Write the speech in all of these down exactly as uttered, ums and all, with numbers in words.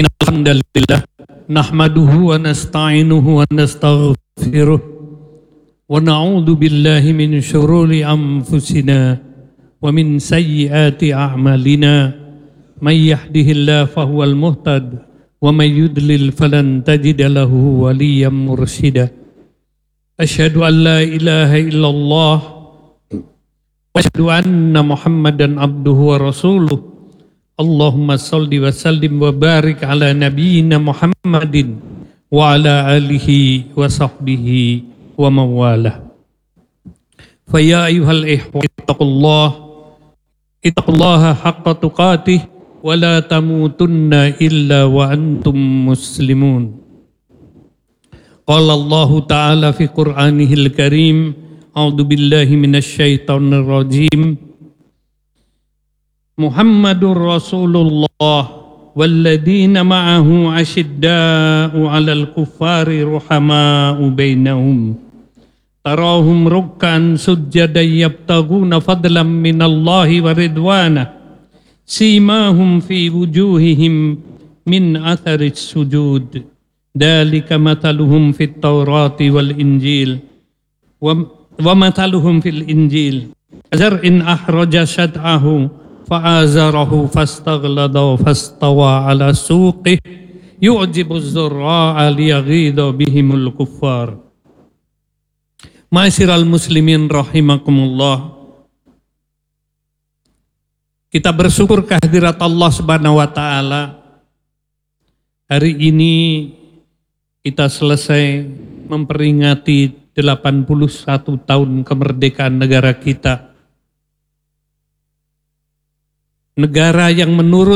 Alhamdulillah nahmaduhu wa nasta'inuhu wa nastaghfiruh wa na'udzu billahi min syururi anfusina wa min sayyiati a'malina may yahdihillahu fahuwal muhtad wa may yudlil falan tajida lahu waliyyan mursyida. Asyhadu an la ilaha illallah wa asyhadu anna Muhammadan abduhu wa rasuluh. Allahumma salli wa sallim wa barik ala nabiyyina Muhammadin wa ala alihi wa sahbihi wa mawalah. Fa ya ayyuhal ikhwah ittaqullah ittaqullaha haqqa tuqatih wa la tamutunna illa wa antum muslimun. Qala Allah Ta'ala fi Qur'anihil Karim, a'udzu billahi minasy syaithanir rajim. Muhammadur Rasulullah walladzina ma'ahu asyidda'u 'alal kuffari ruhama'u bainahum tarahum ruk'an sujjadan yabtaghuna fadlan minallahi wa ridwana simahum fi wujuhihim min atharis sujud dalika mathaluhum fit Taurati wal Injil wa, wa mathaluhum fil Injil zar'in ahraja syad'ahu fa'azarahu fastaghlada fastawa ala suqih yu'jibu az-zurra'a liyaghidha bihimul kuffar. Ma'asyiral muslimin rahimakumullah. Kita bersyukur kehadirat Allah Subhanahu wa taala. Hari ini kita selesai memperingati delapan puluh satu tahun kemerdekaan negara kita. Negara yang menurut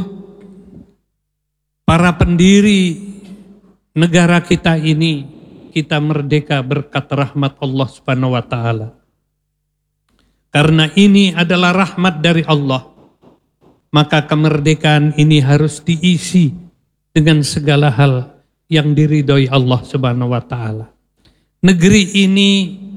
para pendiri negara kita ini, kita merdeka berkat rahmat Allah Subhanahu wa taala. Karena ini adalah rahmat dari Allah, maka kemerdekaan ini harus diisi dengan segala hal yang diridhoi Allah Subhanahu wa taala. Negeri ini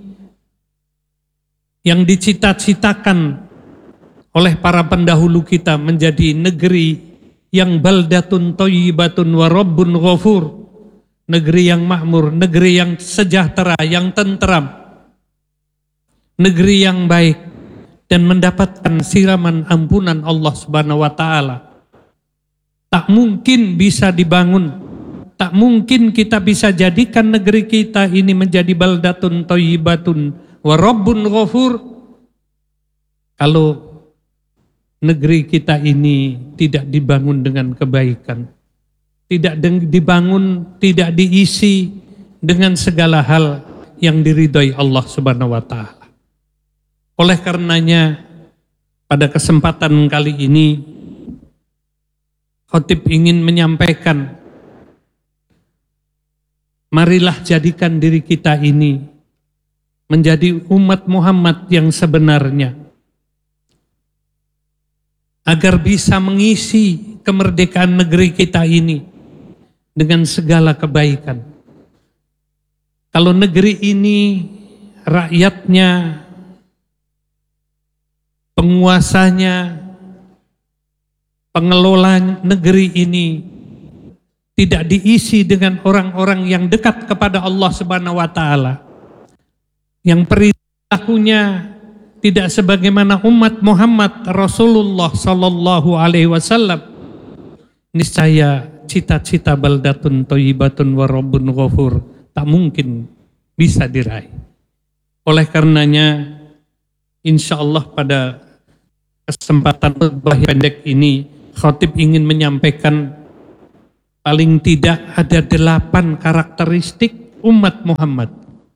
yang dicita-citakan oleh para pendahulu kita menjadi negeri yang baldatun thayyibatun wa rabbun ghafur, negeri yang makmur, negeri yang sejahtera, yang tentram, negeri yang baik dan mendapatkan siraman ampunan Allah Subhanahu wa taala. Tak mungkin bisa dibangun, tak mungkin kita bisa jadikan negeri kita ini menjadi baldatun thayyibatun wa rabbun ghafur kalau negeri kita ini tidak dibangun dengan kebaikan, tidak dibangun, tidak diisi dengan segala hal yang diridhoi Allah Subhanahu wa taala. Oleh karenanya, pada kesempatan kali ini, Khatib ingin menyampaikan, marilah jadikan diri kita ini menjadi umat Muhammad yang sebenarnya, agar bisa mengisi kemerdekaan negeri kita ini dengan segala kebaikan. Kalau negeri ini rakyatnya, penguasanya, pengelola negeri ini tidak diisi dengan orang-orang yang dekat kepada Allah Subhanahu wa taala, yang perilakunya tidak sebagaimana umat Muhammad Rasulullah Sallallahu Alaihi Wasallam, niscaya cita-cita baldatun thayyibatun wa rabbun ghafur tak mungkin bisa diraih. Oleh karenanya, insya Allah pada kesempatan khutbah pendek ini, Khatib ingin menyampaikan paling tidak ada delapan karakteristik umat Muhammad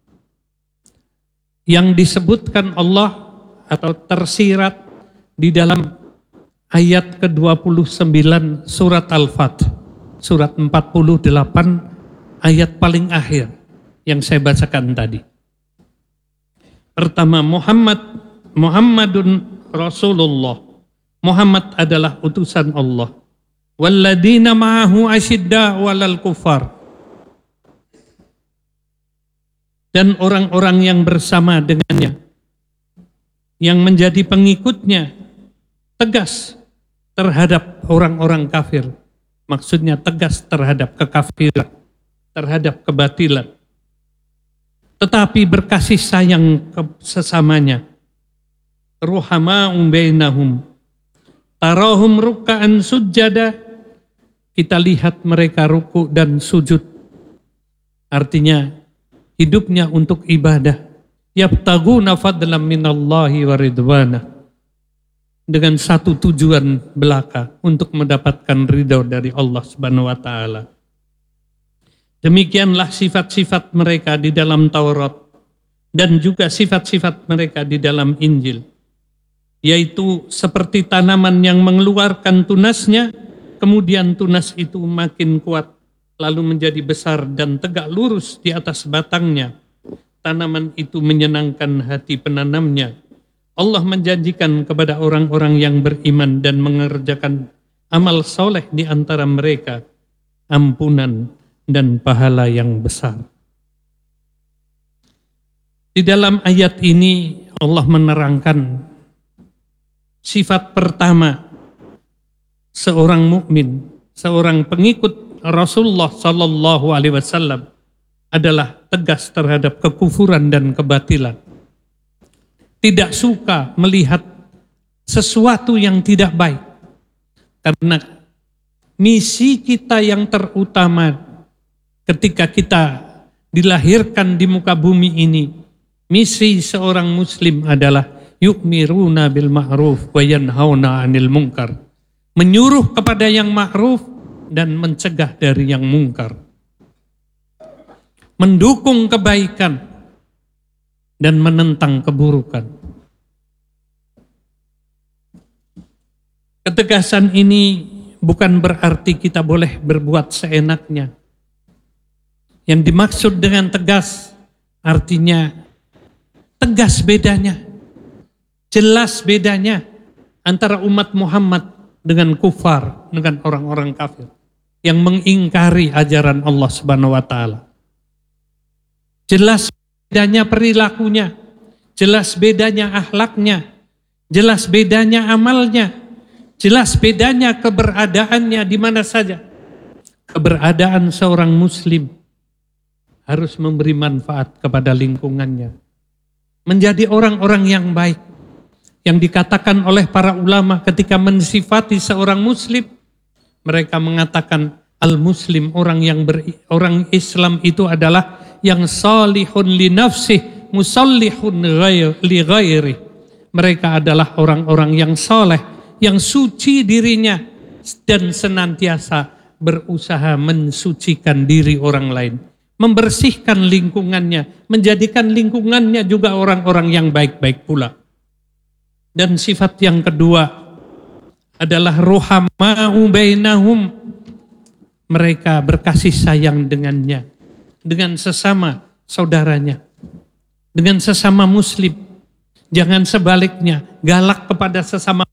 yang disebutkan Allah atau tersirat di dalam ayat ke dua puluh sembilan surat Al-Fath, surat empat puluh delapan ayat paling akhir yang saya bacakan tadi. Pertama, Muhammad Muhammadun Rasulullah. Muhammad adalah utusan Allah. Walladzina ma'ahu asyidda'u 'alal kuffar. Dan orang-orang yang bersama dengannya, yang menjadi pengikutnya, tegas terhadap orang-orang kafir. Maksudnya tegas terhadap kekafiran, terhadap kebatilan. Tetapi berkasih sayang ke sesamanya. Ruhama'um bainahum. Tarahum ruka'an sujada. Kita lihat mereka ruku dan sujud. Artinya hidupnya untuk ibadah. Yabtaguna fadlan minallahi wa ridwana. Dengan satu tujuan belaka, untuk mendapatkan ridho dari Allah Subhanahu wa taala. Demikianlah sifat-sifat mereka di dalam Taurat dan juga sifat-sifat mereka di dalam Injil, yaitu seperti tanaman yang mengeluarkan tunasnya, kemudian tunas itu makin kuat, lalu menjadi besar dan tegak lurus di atas batangnya. Tanaman itu menyenangkan hati penanamnya. Allah menjanjikan kepada orang-orang yang beriman dan mengerjakan amal soleh di antara mereka ampunan dan pahala yang besar. Di dalam ayat ini Allah menerangkan sifat pertama seorang mukmin, seorang pengikut Rasulullah Sallallahu Alaihi Wasallam adalah tegas terhadap kekufuran dan kebatilan. Tidak suka melihat sesuatu yang tidak baik. Karena misi kita yang terutama ketika kita dilahirkan di muka bumi ini, misi seorang muslim adalah yu'miruna bil ma'ruf wa yanhauna 'anil munkar. Menyuruh kepada yang ma'ruf dan mencegah dari yang mungkar. Mendukung kebaikan dan menentang keburukan. Ketegasan ini bukan berarti kita boleh berbuat seenaknya. Yang dimaksud dengan tegas artinya tegas bedanya, jelas bedanya antara umat Muhammad dengan kufar, dengan orang-orang kafir yang mengingkari ajaran Allah Subhanahu wa taala. Jelas bedanya perilakunya, jelas bedanya akhlaknya, jelas bedanya amalnya, jelas bedanya keberadaannya di mana saja. Keberadaan seorang muslim harus memberi manfaat kepada lingkungannya. Menjadi orang-orang yang baik. Yang dikatakan oleh para ulama ketika mensifati seorang muslim, mereka mengatakan al-muslim, orang yang ber, orang Islam itu adalah yang salihun li nafsih musallihun li ghairi. Mereka adalah orang-orang yang soleh, yang suci dirinya dan senantiasa berusaha mensucikan diri orang lain, membersihkan lingkungannya, menjadikan lingkungannya juga orang-orang yang baik-baik pula. Dan sifat yang kedua adalah ruhama'u bainahum. Mereka berkasih sayang dengannya, dengan sesama saudaranya, dengan sesama muslim. Jangan sebaliknya, galak kepada sesama.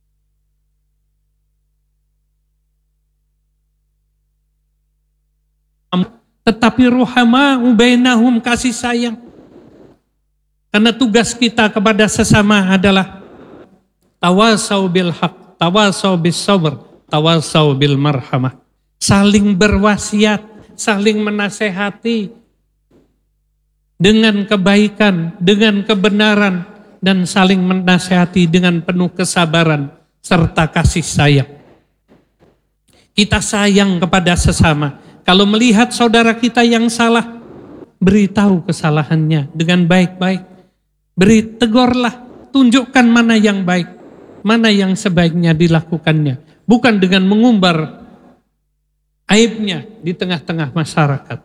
Tetapi ruhama'u bainahum, kasih sayang. Karena tugas kita kepada sesama adalah tawasau bil haq, tawasau bis sabr, tawasau bil marhamah. Saling berwasiat, saling menasehati dengan kebaikan, dengan kebenaran, dan saling menasehati dengan penuh kesabaran serta kasih sayang. Kita sayang kepada sesama. Kalau melihat saudara kita yang salah, beritahu kesalahannya dengan baik-baik. Beri tegurlah, tunjukkan mana yang baik, mana yang sebaiknya dilakukannya. Bukan dengan mengumbar aibnya di tengah-tengah masyarakat.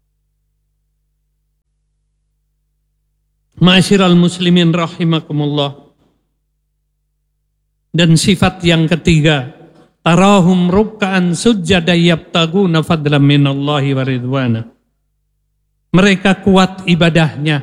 Ma'asyiral muslimin rahimakumullah. Dan sifat yang ketiga, tarahum ruk'an sujjada yabtaguna fadlan minallahi wa ridwana. Mereka kuat ibadahnya.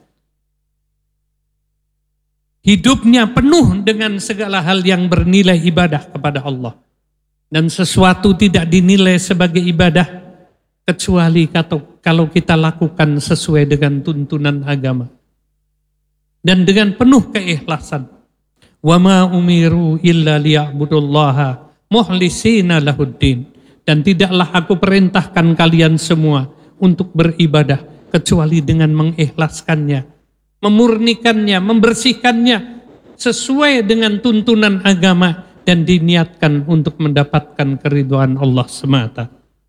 Hidupnya penuh dengan segala hal yang bernilai ibadah kepada Allah. Dan sesuatu tidak dinilai sebagai ibadah kecuali kalau kita lakukan sesuai dengan tuntunan agama. Dan dengan penuh keikhlasan. Wa ma umiru illa liya'budullaha mukhlisina lahuddin. Dan tidaklah aku perintahkan kalian semua untuk beribadah kecuali dengan mengikhlaskannya, memurnikannya, membersihkannya sesuai dengan tuntunan agama dan diniatkan untuk mendapatkan keridhaan Allah semata.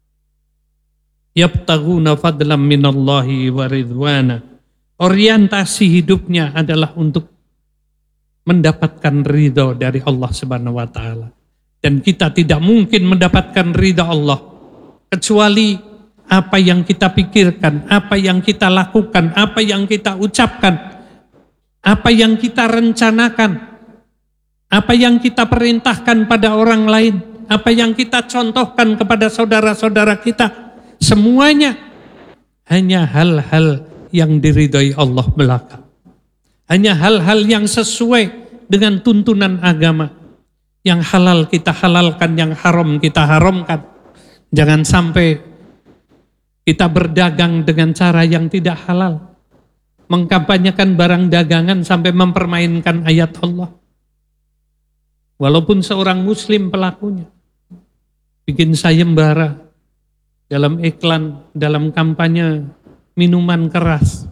Yabtaguna fadlam minallahi wa ridwana. Orientasi hidupnya adalah untuk mendapatkan ridho dari Allah Subhanahu wa taala. Dan kita tidak mungkin mendapatkan ridha Allah kecuali apa yang kita pikirkan, apa yang kita lakukan, apa yang kita ucapkan, apa yang kita rencanakan, apa yang kita perintahkan pada orang lain, apa yang kita contohkan kepada saudara-saudara kita, semuanya hanya hal-hal yang diridhai Allah belaka. Hanya hal-hal yang sesuai dengan tuntunan agama. Yang halal kita halalkan, yang haram kita haramkan. Jangan sampai kita berdagang dengan cara yang tidak halal. Mengkampanyekan barang dagangan sampai mempermainkan ayat Allah. Walaupun seorang muslim pelakunya. Bikin sayembara dalam iklan, dalam kampanye minuman keras.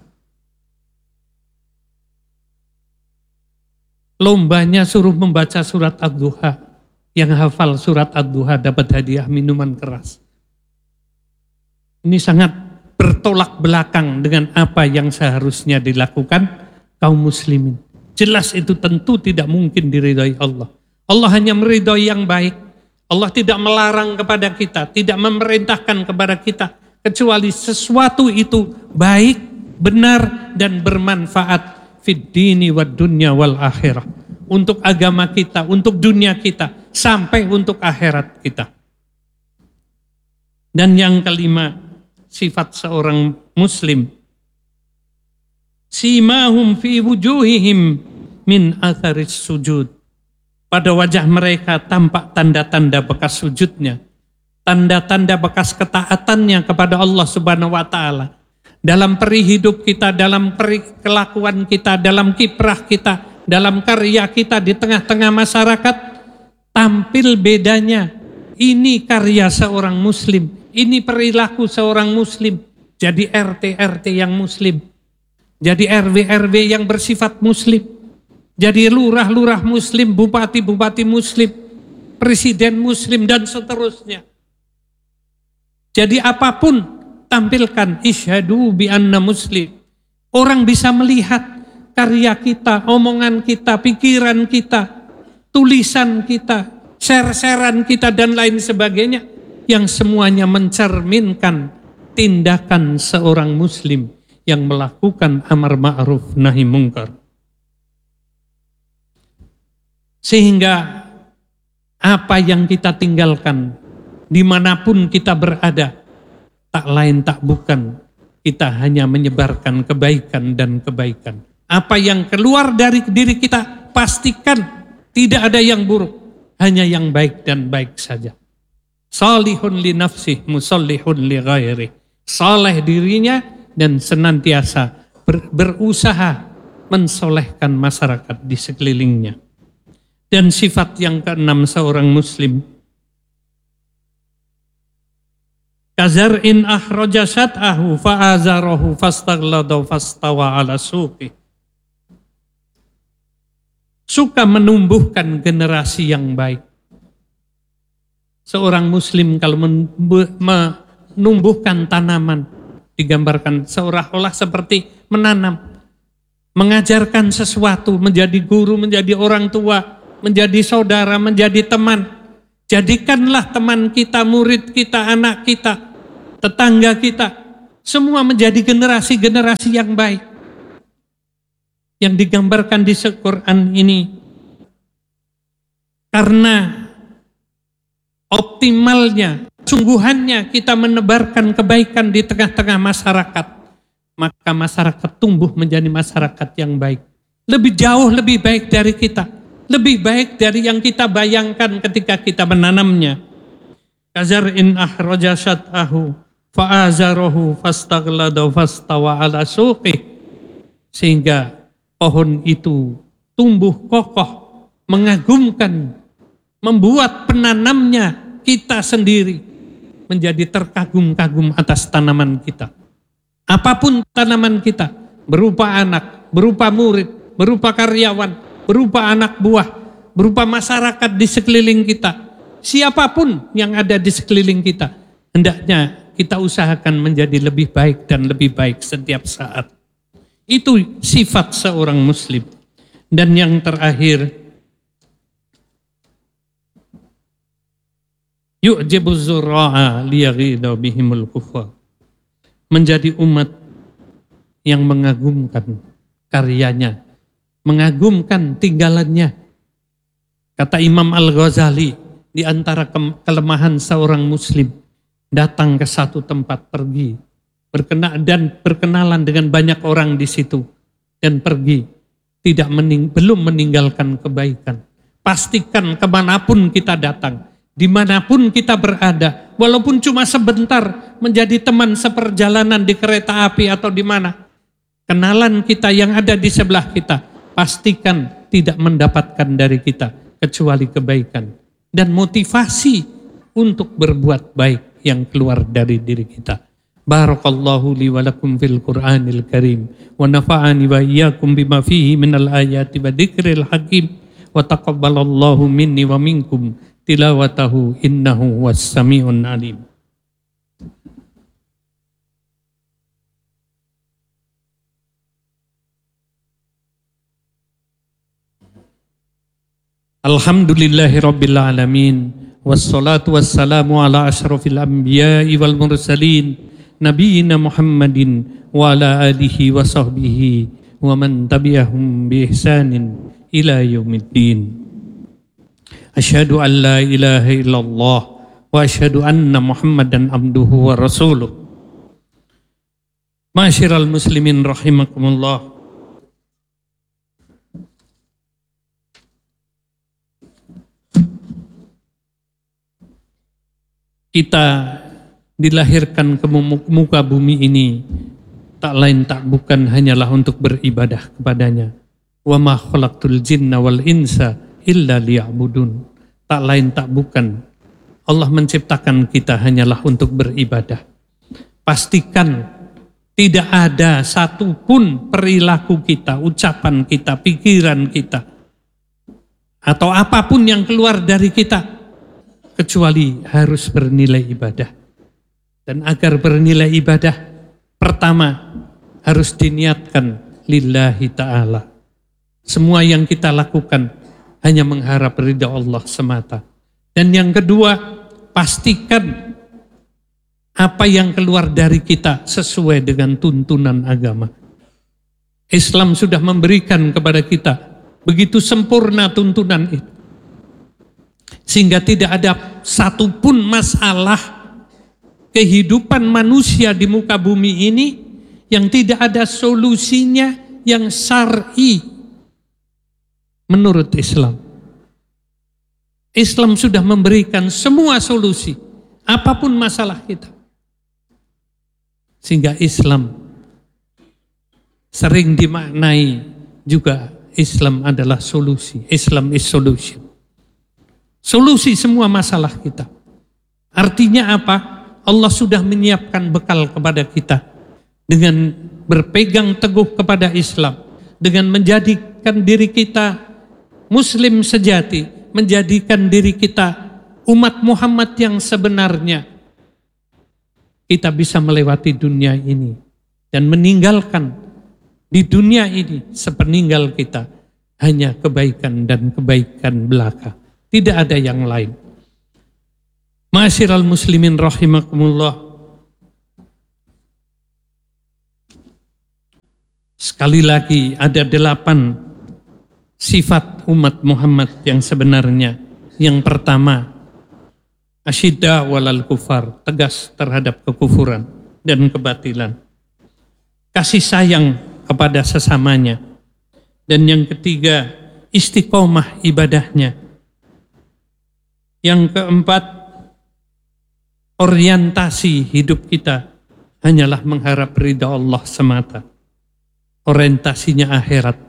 Lombanya suruh membaca surat Ad-Duha. Yang hafal surat Ad-Duha dapat hadiah minuman keras. Ini sangat bertolak belakang dengan apa yang seharusnya dilakukan kaum muslimin. Jelas itu tentu tidak mungkin diridhai Allah. Allah hanya meridhai yang baik. Allah tidak melarang kepada kita, tidak memerintahkan kepada kita, kecuali sesuatu itu baik, benar, dan bermanfaat fid dini wad dunya wal akhirah. Untuk agama kita, untuk dunia kita, sampai untuk akhirat kita. Dan yang kelima, sifat seorang muslim. Simahum fi wujuhihim min atharis sujud. Pada wajah mereka tampak tanda-tanda bekas sujudnya. Tanda-tanda bekas ketaatannya kepada Allah Subhanahu wa taala. Dalam peri hidup kita, dalam peri kelakuan kita, dalam kiprah kita, dalam karya kita di tengah-tengah masyarakat, tampil bedanya. Ini karya seorang muslim, ini perilaku seorang muslim. Jadi R T R T yang muslim, jadi R W R W yang bersifat muslim, jadi lurah-lurah muslim, bupati-bupati muslim, presiden muslim, dan seterusnya. Jadi apapun, tampilkan isyhadu bi anna muslim. Orang bisa melihat karya kita, omongan kita, pikiran kita, tulisan kita, share-sharean kita, dan lain sebagainya, yang semuanya mencerminkan tindakan seorang muslim yang melakukan amar ma'ruf nahi mungkar. Sehingga apa yang kita tinggalkan dimanapun kita berada, tak lain tak bukan, kita hanya menyebarkan kebaikan dan kebaikan. Apa yang keluar dari diri kita, pastikan tidak ada yang buruk, hanya yang baik dan baik saja. Salihun li nafsih, musallihun li ghairi. Saleh dirinya dan senantiasa ber, berusaha mensolehkan masyarakat di sekelilingnya. Dan sifat yang keenam seorang muslim, kazar'in akhraja syat'ahu fa'azarahu fastaghlada fastawa ala suqi. Suka menumbuhkan generasi yang baik. Seorang muslim kalau menumbuhkan tanaman, digambarkan seolah-olah seperti menanam, mengajarkan sesuatu, menjadi guru, menjadi orang tua, menjadi saudara, menjadi teman. Jadikanlah teman kita, murid kita, anak kita, tetangga kita, semua menjadi generasi-generasi yang baik. Yang digambarkan di Al-Quran ini, karena optimalnya, sungguhannya kita menebarkan kebaikan di tengah-tengah masyarakat, maka masyarakat tumbuh menjadi masyarakat yang baik. Lebih jauh lebih baik dari kita, lebih baik dari yang kita bayangkan ketika kita menanamnya. Kazar'in akhraja syat'ahu fa'azarahu fastaghlada fastawa ala suqih. Sehingga pohon itu tumbuh kokoh, mengagumkan, membuat penanamnya kita sendiri menjadi terkagum-kagum atas tanaman kita. Apapun tanaman kita, berupa anak, berupa murid, berupa karyawan, berupa anak buah, berupa masyarakat di sekeliling kita, siapapun yang ada di sekeliling kita, hendaknya kita usahakan menjadi lebih baik dan lebih baik setiap saat. Itu sifat seorang muslim. Dan yang terakhir, yu'jibu zurra'a liyaghidha bihimul kufar. Menjadi umat yang mengagumkan karyanya, mengagumkan tinggalannya. Kata Imam Al-Ghazali, di antara kelemahan seorang muslim, datang ke satu tempat, pergi, berkena dan berkenalan dengan banyak orang di situ, dan pergi, tidak mening, belum meninggalkan kebaikan. Pastikan kemanapun kita datang, dimanapun kita berada, walaupun cuma sebentar, menjadi teman seperjalanan di kereta api atau di mana, kenalan kita yang ada di sebelah kita, pastikan tidak mendapatkan dari kita kecuali kebaikan dan motivasi untuk berbuat baik yang keluar dari diri kita. Barakallahu li wa lakum fil Qur'anil Karim wa nafa'ani wa iyyakum bima fihi minal ayati wa dzikril hakim wa taqabbalallahu minni wa minkum tilawatahu innahu was-sami'un alim. Alhamdulillahi rabbil alamin wassalatu wassalamu ala asyrafil anbiya'i wal mursalin nabiyina Muhammadin wa ala alihi wa sahbihi wa man tabi'ahum bi ihsanin ila yaumiddin. Asyhadu an la ilaha illallah wa asyhadu anna Muhammadan abduhu wa rasuluh. Ma'asyiral muslimin rahimakumullah. Kita dilahirkan ke muka bumi ini tak lain tak bukan hanyalah untuk beribadah kepadanya. Wa ma khalaqtul jinna wal insa illa liya'budun. Tak lain tak bukan Allah menciptakan kita hanyalah untuk beribadah. Pastikan tidak ada satupun perilaku kita, ucapan kita, pikiran kita, atau apapun yang keluar dari kita kecuali harus bernilai ibadah. Dan agar bernilai ibadah, pertama harus diniatkan lillahi ta'ala. Semua yang kita lakukan hanya mengharap ridha Allah semata. Dan yang kedua, pastikan apa yang keluar dari kita sesuai dengan tuntunan agama. Islam sudah memberikan kepada kita begitu sempurna tuntunan itu, sehingga tidak ada satupun masalah kehidupan manusia di muka bumi ini yang tidak ada solusinya yang syar'i menurut Islam. Islam sudah memberikan semua solusi, apapun masalah kita. Sehingga Islam sering dimaknai juga, Islam adalah solusi. Islam is solution. Solusi semua masalah kita. Artinya apa? Allah sudah menyiapkan bekal kepada kita dengan berpegang teguh kepada Islam, dengan menjadikan diri kita muslim sejati, menjadikan diri kita umat Muhammad yang sebenarnya. Kita bisa melewati dunia ini dan meninggalkan di dunia ini sepeninggal kita hanya kebaikan dan kebaikan belaka. Tidak ada yang lain. Ma'asyiral muslimin rahimakumullah. Sekali lagi ada delapan sifat umat Muhammad yang sebenarnya. Yang pertama, asyidda walal kufar, tegas terhadap kekufuran dan kebatilan. Kasih sayang kepada sesamanya. Dan yang ketiga, istiqomah ibadahnya. Yang keempat, orientasi hidup kita hanyalah mengharap ridha Allah semata. Orientasinya akhirat.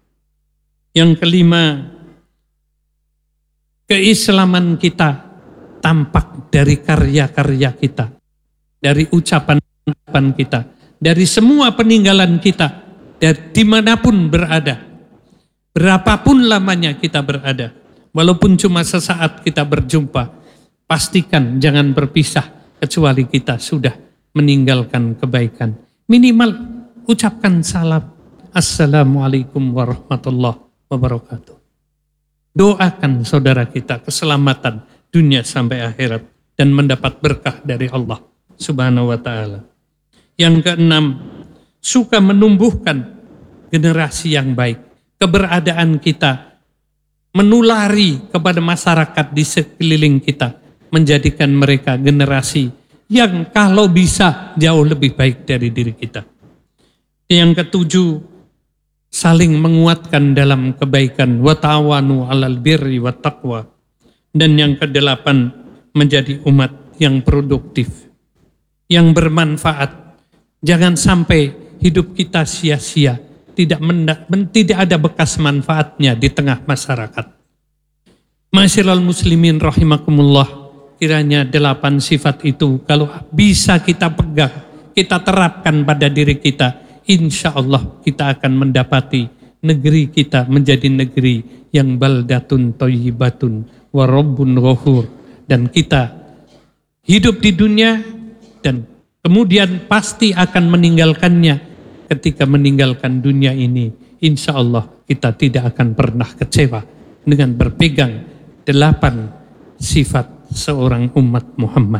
Yang kelima, keislaman kita tampak dari karya-karya kita, dari ucapan-ucapan kita, dari semua peninggalan kita, dari dimanapun berada, berapapun lamanya kita berada, walaupun cuma sesaat kita berjumpa, pastikan jangan berpisah kecuali kita sudah meninggalkan kebaikan. Minimal ucapkan salam, assalamualaikum warahmatullahi wabarakatuh. Doakan saudara kita keselamatan dunia sampai akhirat dan mendapat berkah dari Allah Subhanahu wa taala. Yang keenam, suka menumbuhkan generasi yang baik. Keberadaan kita menulari kepada masyarakat di sekeliling kita, menjadikan mereka generasi yang kalau bisa jauh lebih baik dari diri kita. Yang ketujuh, saling menguatkan dalam kebaikan, wa ta'awanu 'alal birri wat taqwa. Dan yang kedelapan, menjadi umat yang produktif, yang bermanfaat. Jangan sampai hidup kita sia-sia, tidak mendak, tidak ada bekas manfaatnya di tengah masyarakat. Ma'asyiral muslimin rahimakumullah, kiranya delapan sifat itu kalau bisa kita pegang, kita terapkan pada diri kita, insya Allah kita akan mendapati negeri kita menjadi negeri yang baldatun thayyibatun wa rabbun ghafur, dan kita hidup di dunia dan kemudian pasti akan meninggalkannya. Ketika meninggalkan dunia ini, insya Allah kita tidak akan pernah kecewa dengan berpegang delapan sifat seorang umat Muhammad.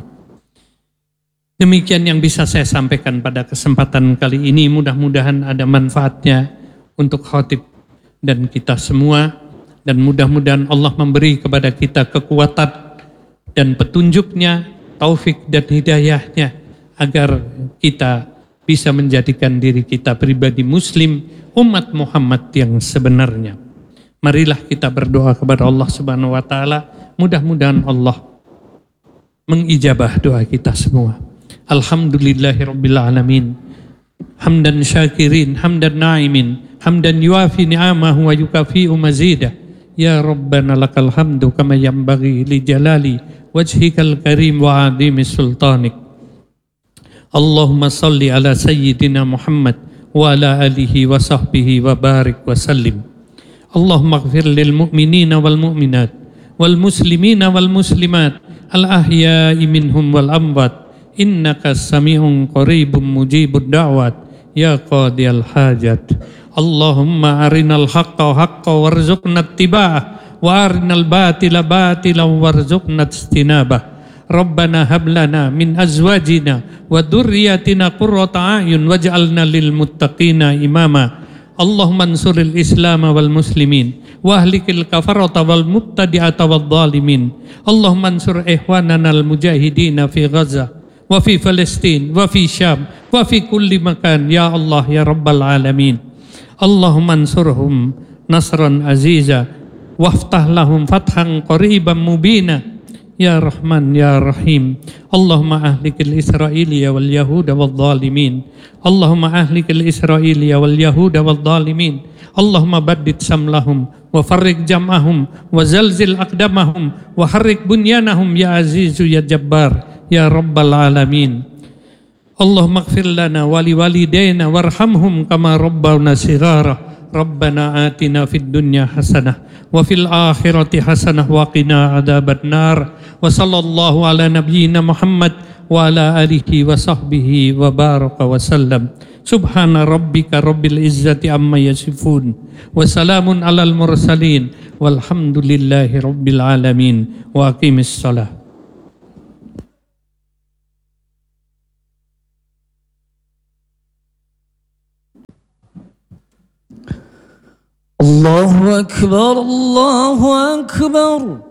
Demikian yang bisa saya sampaikan pada kesempatan kali ini. Mudah-mudahan ada manfaatnya untuk khatib dan kita semua. Dan mudah-mudahan Allah memberi kepada kita kekuatan dan petunjuknya, taufik dan hidayahnya, agar kita bisa menjadikan diri kita pribadi muslim, umat Muhammad yang sebenarnya. Marilah kita berdoa kepada Allah Subhanahu wa taala, mudah-mudahan Allah mengijabah doa kita semua. Alhamdulillahirabbil alamin. Hamdan syakirin, hamdan na'imin, hamdan yuafi ni'amahu wa yukafi'u mazidah. Ya Rabbana lakal hamdu kama yanbaghi li jalali wajhikal karim wa adhimi sultanik. Allahumma salli ala sayyidina Muhammad wa ala alihi wa sahbihi wa barik wa sallim. Allahumma ighfir lil mu'minina wal mu'minat wal muslimina wal muslimat al ahya'i minhum wal amwat innaka sami'un qaribun mujibud da'wat ya qadiyal hajat. Allahumma arinal haqqa haqqa warzuqna ittiba'ah wa arinal batila batila warzuqna istinabah. Rabbana hab lana min azwajina wa dhurriyyatina qurrata a'yun waj'alna lil muttaqina imama. Allahumma ansuril Islam wal muslimin wa ahlikil kafarata wal mubtadi'ata wal zalimin. Allahumma ansur ikhwanana al mujahidina fi Gaza wa fi Palestin wa fi Syam wa fi kulli makan ya Allah ya rabbal alamin. Allahumma ansurhum nasran aziza waftah lahum fathan qariban mubina ya Rahman ya Rahim. Allahumma ahlikil Israiliya wal Yahuda wal zalimin. Allahumma ahlikil Israiliya wal Yahuda wal zalimin. Allahumma baddid samlahum wa farriq jam'ahum wa zalzil aqdamahum wa harrik bunyanahum ya azizu ya jabbar ya rabbal alamin. Allahumma ighfir lana wa li walidayna warhamhum kama rabbawna shighara. Rabbana atina fid dunya hasanah wa fil akhirati hasanah wa qina adzaban nar. Wa sallallahu ala nabiyyina Muhammad wa ala alihi wa sahbihi wa baraka wa sallam. Subhana rabbika rabbil izzati amma yasifun wa salamun alal mursalin walhamdulillahi rabbil alamin. Wa aqimis shalah. الله أكبر الله أكبر